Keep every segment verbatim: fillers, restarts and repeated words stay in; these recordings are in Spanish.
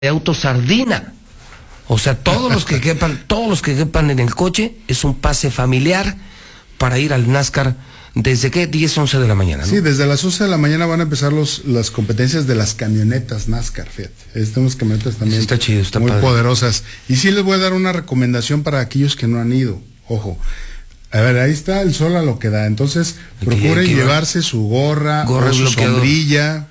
de auto sardina. O sea, todos los que quepan, todos los que quepan en el coche, es un pase familiar para ir al NASCAR. ¿Desde qué? diez, once de la mañana, ¿no? Sí, desde las once de la mañana van a empezar los, las competencias de las camionetas NASCAR, fíjate. Estas camionetas también sí, está chido, está muy padre. poderosas. Y sí les voy a dar una recomendación para aquellos que no han ido. Ojo. A ver, ahí está el sol a lo que da. Entonces, aquí, procuren aquí llevarse su gorra, gorra o su bloqueador. sombrilla,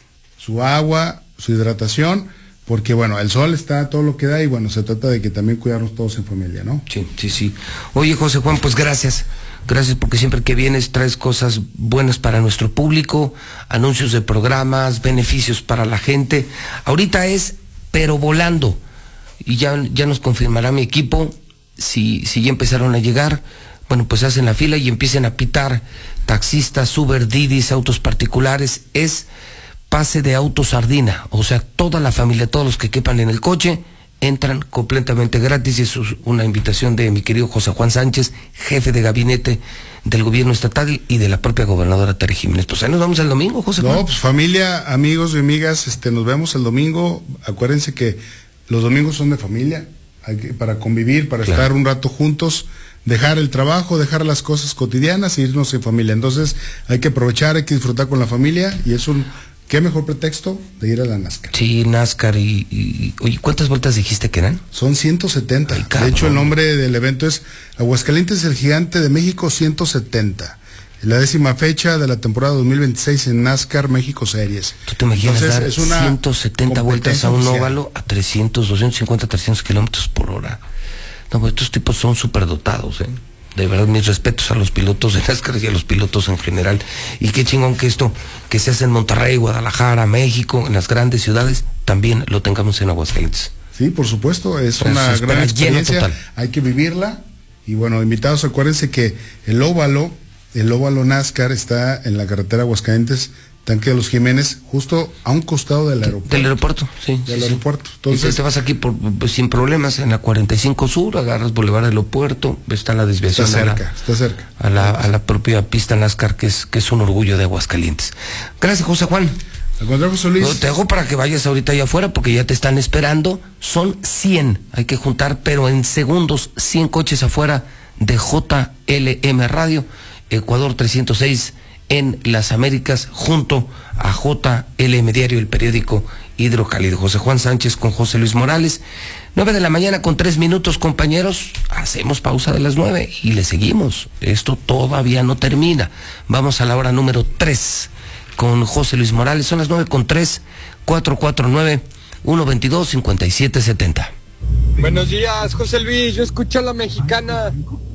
su agua, su hidratación, porque bueno, el sol está a todo lo que da y bueno, se trata de que también cuidarnos todos en familia, ¿no? Sí, sí, sí. Oye, José Juan, pues gracias. Gracias porque siempre que vienes traes cosas buenas para nuestro público, anuncios de programas, beneficios para la gente. Ahorita es, pero volando. Y ya, ya nos confirmará mi equipo si, si ya empezaron a llegar. Bueno, pues hacen la fila y empiecen a pitar taxistas, Uber, Didis, autos particulares. Es pase de auto sardina, o sea, toda la familia, todos los que quepan en el coche, entran completamente gratis. Y eso es una invitación de mi querido José Juan Sánchez, jefe de gabinete del gobierno estatal y de la propia gobernadora Tere Jiménez. Pues ahí nos vamos el domingo, José Juan. No, pues familia, amigos y amigas, este, nos vemos el domingo. Acuérdense que los domingos son de familia, hay que, para convivir, para claro. estar un rato juntos, dejar el trabajo, dejar las cosas cotidianas e irnos en familia. Entonces hay que aprovechar, hay que disfrutar con la familia y es un... ¿Qué mejor pretexto de ir a la NASCAR? Sí, NASCAR y, y... Oye, ¿cuántas vueltas dijiste que eran? Son ciento setenta. Ay, de hecho, el nombre del evento es Aguascalientes, el Gigante de México ciento setenta. La décima fecha de la temporada dos mil veintiséis en NASCAR México Series. ¿Tú te imaginas Entonces, dar es una ciento setenta vueltas a un oficial. óvalo a trescientos, doscientos cincuenta, trescientos kilómetros por hora? No, pues estos tipos son superdotados, ¿eh? De verdad, mis respetos a los pilotos de NASCAR y a los pilotos en general. Y qué chingón que esto, que se hace en Monterrey, Guadalajara, México, en las grandes ciudades, también lo tengamos en Aguascalientes. Sí, por supuesto, es Pero una gran experiencia, hay que vivirla. Y bueno, invitados, acuérdense que el óvalo, el óvalo NASCAR está en la carretera Aguascalientes, Tanque de los Jiménez, justo a un costado del aeropuerto. Del aeropuerto, sí. Del sí, aeropuerto. Sí. Entonces te vas aquí por, pues, sin problemas en la cuarenta y cinco Sur, agarras Boulevard Aeropuerto, está la desviación. Está cerca, a la, está cerca. A la, a la propia pista NASCAR, que es, que es un orgullo de Aguascalientes. Gracias, José Juan. Al contrario, José Luis. No, te dejo para que vayas ahorita allá afuera porque ya te están esperando. Son cien, hay que juntar, pero en segundos, cien coches afuera de J L M Radio, Ecuador trescientos seis en las Américas, junto a J L M Diario, el periódico Hidrocálido. José Juan Sánchez con José Luis Morales. Nueve de la mañana con tres minutos, compañeros. Hacemos pausa de las nueve y le seguimos. Esto todavía no termina. Vamos a la hora número tres con José Luis Morales. Son las nueve con tres, cuatro cuatro nueve, uno veintidós, cincuenta y siete setenta. Buenos días, José Luis. Yo escucho a la mexicana.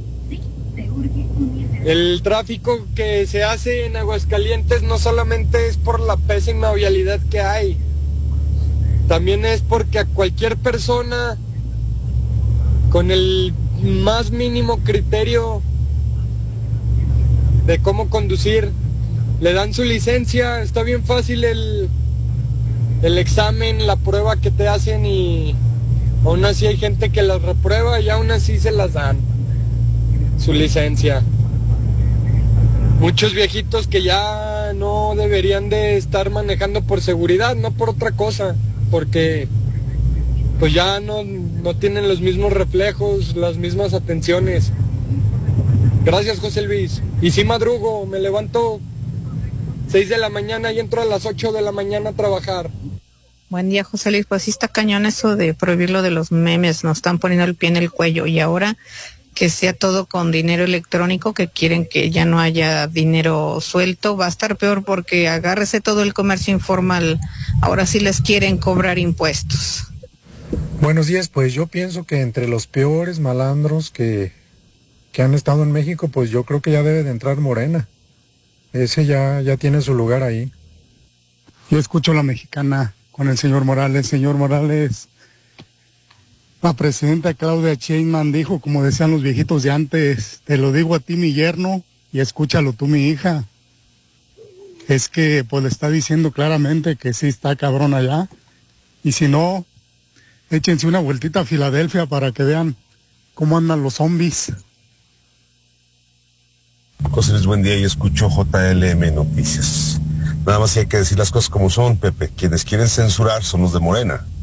El tráfico que se hace en Aguascalientes no solamente es por la pésima vialidad que hay, también es porque a cualquier persona con el más mínimo criterio de cómo conducir le dan su licencia. Está bien fácil el, el examen, la prueba que te hacen y aún así hay gente que las reprueba y aún así se las dan su licencia. Muchos viejitos que ya no deberían de estar manejando por seguridad, no por otra cosa, porque pues ya no, no tienen los mismos reflejos, las mismas atenciones. Gracias, José Luis. Y sí madrugo, me levanto seis de la mañana y entro a las ocho de la mañana a trabajar. Buen día, José Luis. Pues sí está cañón eso de prohibir lo de los memes, nos están poniendo el pie en el cuello y ahora que sea todo con dinero electrónico, que quieren que ya no haya dinero suelto, va a estar peor porque agárrese todo el comercio informal, ahora sí les quieren cobrar impuestos. Buenos días, pues yo pienso que entre los peores malandros que, que han estado en México, pues yo creo que ya debe de entrar Morena, ese ya, ya tiene su lugar ahí. Yo escucho a la mexicana con el señor Morales, señor Morales. La presidenta Claudia Sheinbaum dijo, como decían los viejitos de antes, te lo digo a ti mi yerno y escúchalo tú mi hija. Es que pues le está diciendo claramente que sí está cabrón allá. Y si no, échense una vueltita a Filadelfia para que vean cómo andan los zombies. José Luis, buen día, yo escucho J L M Noticias. Nada más hay que decir las cosas como son, Pepe. Quienes quieren censurar son los de Morena.